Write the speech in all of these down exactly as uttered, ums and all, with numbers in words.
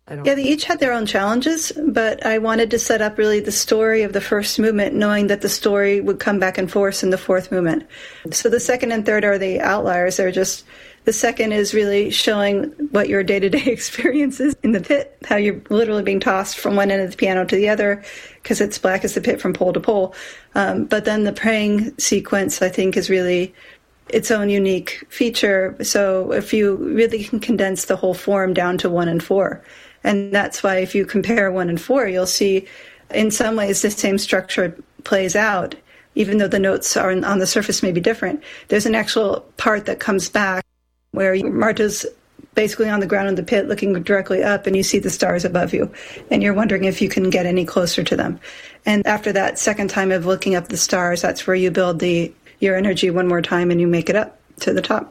I don't Yeah, they each had their own challenges, but I wanted to set up really the story of the first movement, knowing that the story would come back and forth in the fourth movement. So the second and third are the outliers. They're just, the second is really showing what your day-to-day experience is in the pit, how you're literally being tossed from one end of the piano to the other, because it's black as the pit from pole to pole. Um, but then the praying sequence, I think, is really its own unique feature. So if you really can condense the whole form down to one and four. And that's why if you compare one and four, you'll see in some ways the same structure plays out, even though the notes are on the surface may be different. There's an actual part that comes back where Marta's basically on the ground in the pit looking directly up, and you see the stars above you, and you're wondering if you can get any closer to them. And after that second time of looking up the stars, that's where you build the your energy one more time and you make it up to the top.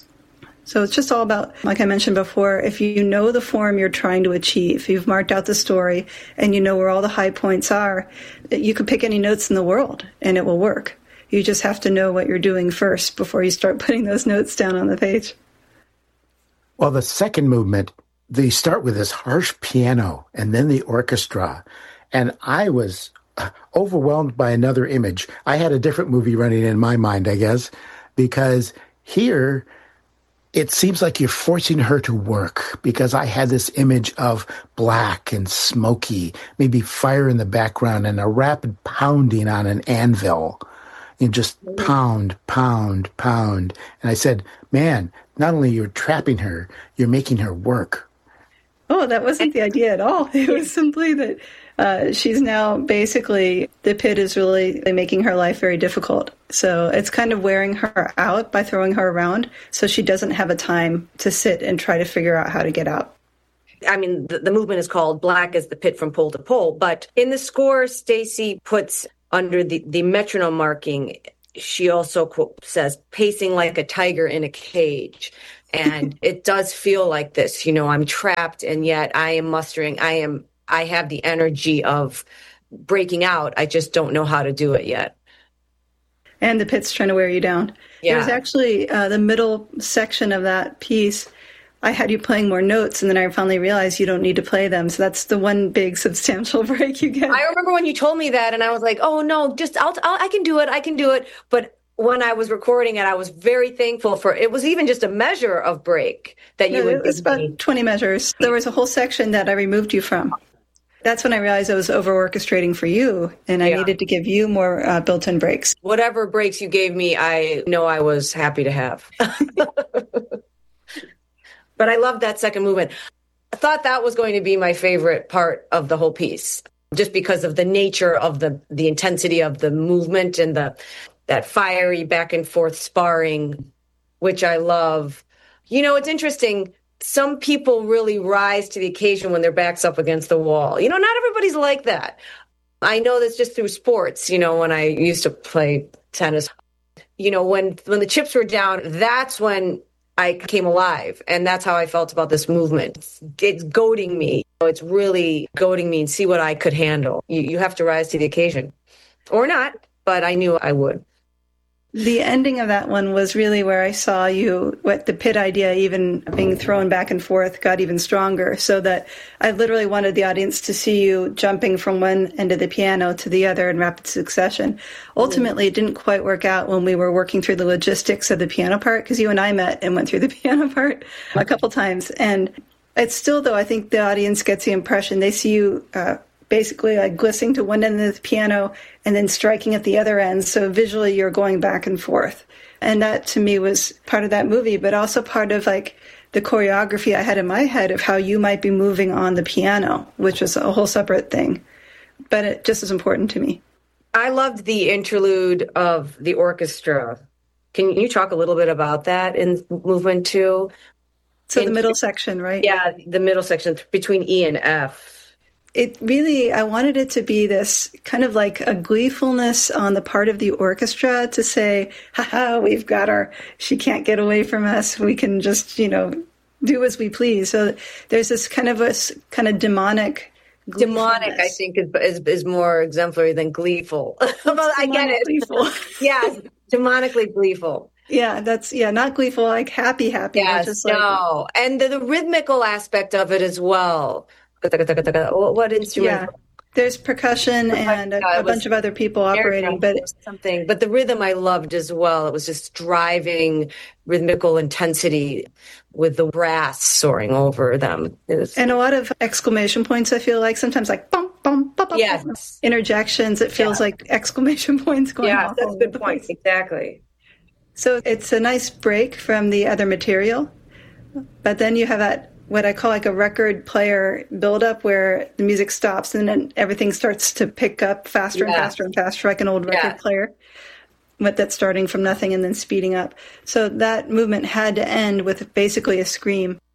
So it's just all about, like I mentioned before, if you know the form you're trying to achieve, you've marked out the story, and you know where all the high points are, you can pick any notes in the world, and it will work. You just have to know what you're doing first before you start putting those notes down on the page. Well, the second movement, they start with this harsh piano and then the orchestra. And I was overwhelmed by another image. I had a different movie running in my mind, I guess, because here it seems like you're forcing her to work, because I had this image of black and smoky, maybe fire in the background and a rapid pounding on an anvil. And just pound, pound, pound. And I said, man, not only you're trapping her, you're making her work. Oh, that wasn't the idea at all. It was simply that uh, she's now basically, the pit is really making her life very difficult. So it's kind of wearing her out by throwing her around, so she doesn't have a time to sit and try to figure out how to get out. I mean, the, the movement is called Black as the Pit from Pole to Pole, but in the score, Stacy puts under the, the metronome marking, she also quote, says, pacing like a tiger in a cage. And it does feel like this, you know, I'm trapped, and yet I am mustering, I am, I have the energy of breaking out. I just don't know how to do it yet. And the pit's trying to wear you down. Yeah. There's actually uh, the middle section of that piece, I had you playing more notes, and then I finally realized you don't need to play them. So that's the one big substantial break you get. I remember when you told me that, and I was like, oh, no, just, I'll, I'll I can do it. I can do it. But when I was recording it, I was very thankful for, it was even just a measure of break that you no, would it was about me. twenty measures. There was a whole section that I removed you from. That's when I realized I was over-orchestrating for you, and I yeah. needed to give you more uh, built-in breaks. Whatever breaks you gave me, I know I was happy to have. But I loved that second movement. I thought that was going to be my favorite part of the whole piece, just because of the nature of the the intensity of the movement and the that fiery back and forth sparring, which I love. You know, it's interesting. Some people really rise to the occasion when their back's up against the wall. You know, not everybody's like that. I know this just through sports. You know, when I used to play tennis, you know, when when the chips were down, that's when I came alive. And that's how I felt about this movement. It's, it's goading me. It's really goading me and see what I could handle. You, you have to rise to the occasion. Or not, but I knew I would. The ending of that one was really where I saw you, what the pit idea, even being thrown back and forth, got even stronger, so that I literally wanted the audience to see you jumping from one end of the piano to the other in rapid succession. Ultimately, it didn't quite work out when we were working through the logistics of the piano part, because you and I met and went through the piano part a couple times. And it's still, though, I think the audience gets the impression they see you uh, basically like glistening to one end of the piano and then striking at the other end. So visually you're going back and forth. And that to me was part of that movie, but also part of like the choreography I had in my head of how you might be moving on the piano, which was a whole separate thing. But it just as important to me. I loved the interlude of the orchestra. Can you talk a little bit about that in movement two? So in, the middle section, right? Yeah, the middle section between E and F. It really, I wanted it to be this kind of like a gleefulness on the part of the orchestra to say, haha, we've got our, she can't get away from us. We can just, you know, do as we please. So there's this kind of a kind of demonic Demonic, I think, is, is is more exemplary than gleeful. Well, I get it. Gleeful. Yeah, demonically gleeful. Yeah, that's, yeah, not gleeful, like happy, happy. Yes, just like, no. And the, the rhythmical aspect of it as well. What, what instrument? Yeah, there's percussion and a, Yeah, a bunch of other people operating, but something. But the rhythm I loved as well. It was just driving rhythmical intensity with the brass soaring over them. It was, and a lot of exclamation points. I feel like sometimes like bum bum bum bum. Yes. Interjections. It feels Yeah. like exclamation points going yeah, off. that's all a over good the point. place. Exactly. So it's a nice break from the other material, but then you have that what I call like a record player buildup where the music stops and then everything starts to pick up faster and Yeah. faster and faster, like an old record Yeah. player. But that's starting from nothing and then speeding up. So that movement had to end with basically a scream.